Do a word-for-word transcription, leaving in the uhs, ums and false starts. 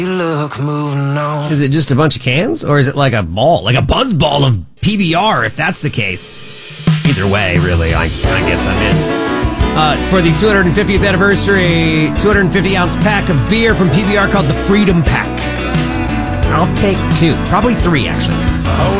Look, moving on. Is it just a bunch of cans, or is it like a ball, like a buzz ball of P B R, if that's the case? Either way, really, I, I guess I'm in. Uh, for the two hundred fiftieth anniversary, two hundred fifty ounce pack of beer from P B R called the Freedom Pack. I'll take two, probably three, actually. Hold